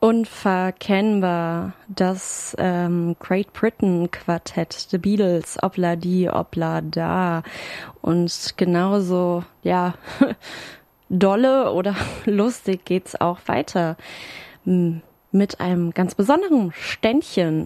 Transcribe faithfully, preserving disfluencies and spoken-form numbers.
Unverkennbar, das ähm, Great Britain Quartett, The Beatles, Obla di, Obla da. Und genauso, ja, dolle oder lustig geht's auch weiter mit einem ganz besonderen Ständchen.